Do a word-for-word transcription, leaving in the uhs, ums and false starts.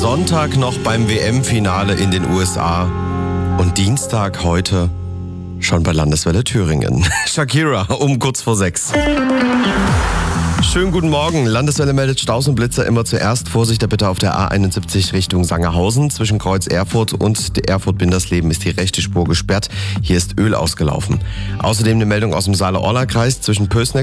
Sonntag noch beim W M-Finale in den U S A und Dienstag heute schon bei Landeswelle Thüringen. Shakira um kurz vor sechs. Schönen guten Morgen. Landeswelle meldet Staus und Blitzer immer zuerst. Vorsicht bitte auf der A einundsiebzig Richtung Sangerhausen. Zwischen Kreuz Erfurt und Erfurt-Bindersleben ist die rechte Spur gesperrt. Hier ist Öl ausgelaufen. Außerdem eine Meldung aus dem Saale-Orla-Kreis zwischen Pößneck